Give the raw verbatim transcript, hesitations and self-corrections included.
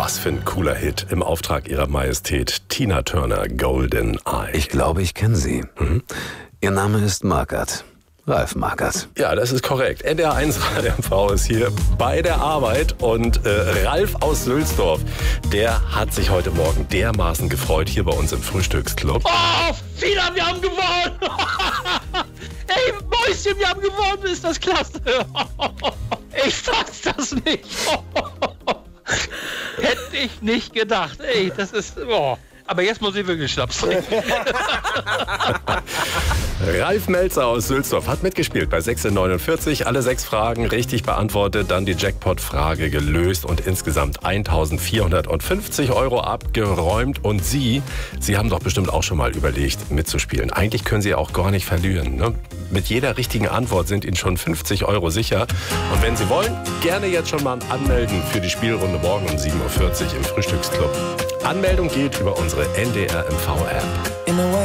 Was für ein cooler Hit im Auftrag ihrer Majestät Tina Turner, Golden Eye. Ich glaube, ich kenne sie. Mhm. Ihr Name ist Markert. Ralf Markert. Ja, das ist korrekt. N D R eins Radio M V ist hier bei der Arbeit und äh, Ralf aus Sülzdorf, der hat sich heute Morgen dermaßen gefreut hier bei uns im Frühstücksclub. Oh, Fina, wir haben gewonnen! Ey, Mäuschen, wir haben gewonnen, ist das klasse! Ich fass das nicht! Hätte ich nicht gedacht, ey, das ist... Oh. Aber jetzt muss ich wirklich Schnaps trinken. Ralf Melzer aus Sülzdorf hat mitgespielt bei sechzehn neunundvierzig. Alle sechs Fragen richtig beantwortet, dann die Jackpot-Frage gelöst und insgesamt eintausendvierhundertfünfzig Euro abgeräumt. Und Sie, Sie haben doch bestimmt auch schon mal überlegt, mitzuspielen. Eigentlich können Sie auch gar nicht verlieren, ne? Mit jeder richtigen Antwort sind Ihnen schon fünfzig Euro sicher. Und wenn Sie wollen, gerne jetzt schon mal anmelden für die Spielrunde morgen um sieben Uhr vierzig im Frühstücksclub. Anmeldung geht über unsere N D R M V App.